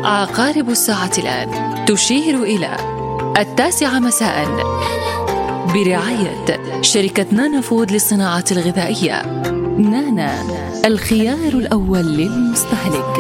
عقارب الساعة الآن تشير إلى 9 مساء برعاية شركة نانا فود للصناعات الغذائية. نانا، الخيار الأول للمستهلك.